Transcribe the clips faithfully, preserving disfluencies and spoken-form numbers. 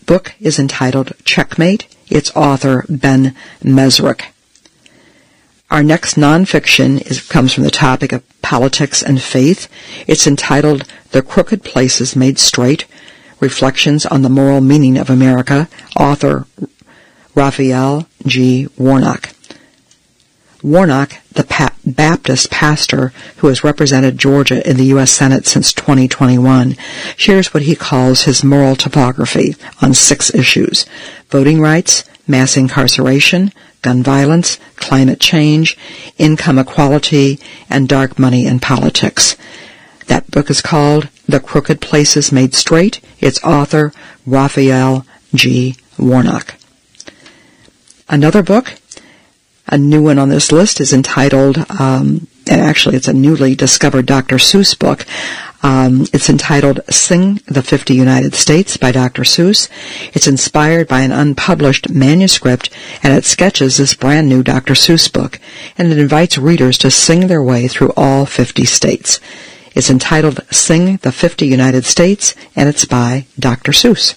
book is entitled Checkmate. Its author, Ben Mesrick. Our next nonfiction is, comes from the topic of politics and faith. It's entitled The Crooked Places Made Straight, Reflections on the Moral Meaning of America, author Raphael G. Warnock. Warnock, the pa- Baptist pastor who has represented Georgia in the U S Senate since twenty twenty-one, shares what he calls his moral topography on six issues: voting rights, mass incarceration, gun violence, climate change, income equality, and dark money in politics. That book is called The Crooked Places Made Straight. Its author, Raphael G. Warnock. Another book, a new one on this list, is entitled, um, and actually it's a newly discovered Doctor Seuss book. Um, it's entitled Sing the fifty United States by Doctor Seuss. It's inspired by an unpublished manuscript, and it sketches this brand new Doctor Seuss book, and it invites readers to sing their way through all fifty states. It's entitled Sing the fifty United States, and it's by Doctor Seuss.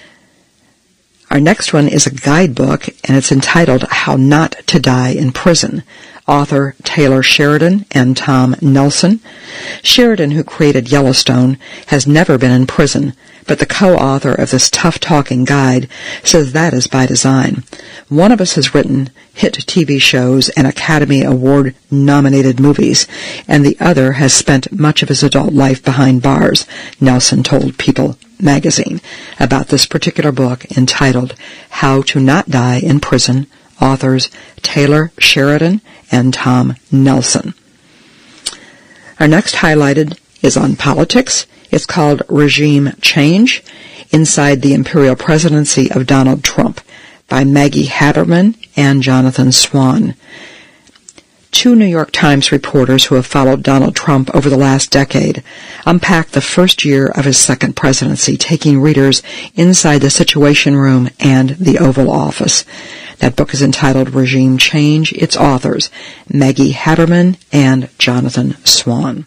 Our next one is a guidebook, and it's entitled How Not to Die in Prison. Author Taylor Sheridan and Tom Nelson. Sheridan, who created Yellowstone, has never been in prison, but the co-author of this tough-talking guide says that is by design. One of us has written hit T V shows and Academy Award-nominated movies, and the other has spent much of his adult life behind bars, Nelson told People magazine about this particular book entitled How to Not Die in Prison, authors Taylor Sheridan and Tom Nelson. Our next highlighted is on politics. It's called Regime Change, Inside the Imperial Presidency of Donald Trump by Maggie Haberman and Jonathan Swan. Two New York Times reporters who have followed Donald Trump over the last decade unpack the first year of his second presidency, taking readers inside the Situation Room and the Oval Office. That book is entitled Regime Change. Its authors, Maggie Haberman and Jonathan Swan.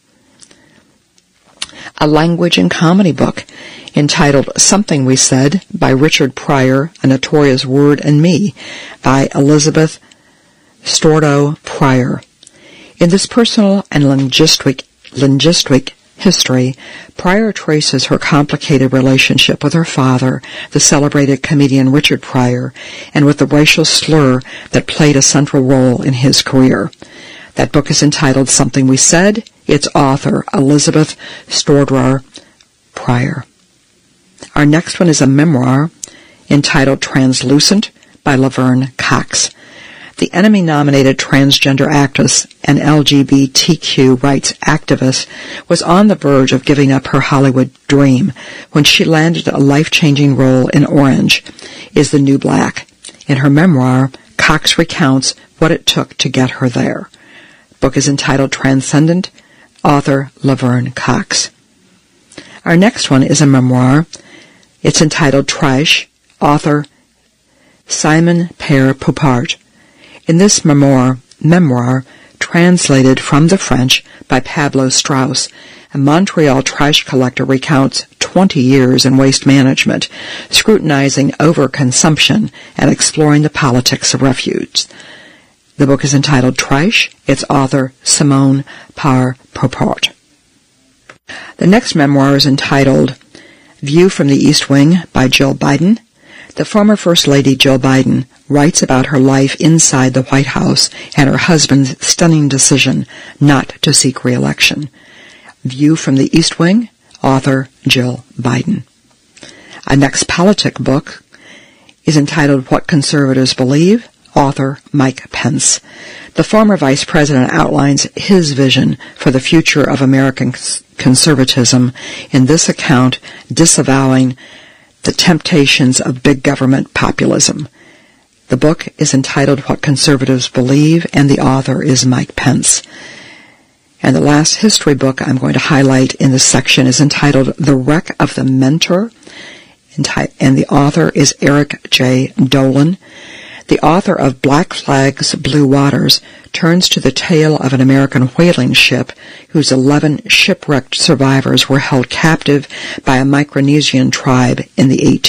A language and comedy book entitled Something We Said by Richard Pryor, A Notorious Word and Me by Elizabeth Stordo Pryor. In this personal and linguistic, linguistic history, Pryor traces her complicated relationship with her father, the celebrated comedian Richard Pryor, and with the racial slur that played a central role in his career. That book is entitled Something We Said. Its author, Elizabeth Stordo Pryor. Our next one is a memoir entitled Translucent by Laverne Cox. The Emmy-nominated transgender actress and L G B T Q rights activist was on the verge of giving up her Hollywood dream when she landed a life-changing role in Orange is the New Black. In her memoir, Cox recounts what it took to get her there. The book is entitled Transcendent, author Laverne Cox. Our next one is a memoir. It's entitled Trash, author Simon Pere Poupart. In this memoir, memoir, translated from the French by Pablo Strauss, a Montreal trash collector recounts twenty years in waste management, scrutinizing overconsumption and exploring the politics of refuse. The book is entitled Trash. Its author, Simone Pere Poupart. The next memoir is entitled View from the East Wing by Jill Biden. The former First Lady Jill Biden writes about her life inside the White House and her husband's stunning decision not to seek re-election. View from the East Wing, author Jill Biden. Our next politic book is entitled What Conservatives Believe, author Mike Pence. The former vice president outlines his vision for the future of American conservatism in this account, disavowing the temptations of big government populism. The book is entitled What Conservatives Believe, and the author is Mike Pence. And the last history book I'm going to highlight in this section is entitled The Wreck of the Mentor, and the author is Eric J. Dolan. The author of Black Flags, Blue Waters turns to the tale of an American whaling ship whose eleven shipwrecked survivors were held captive by a Micronesian tribe in the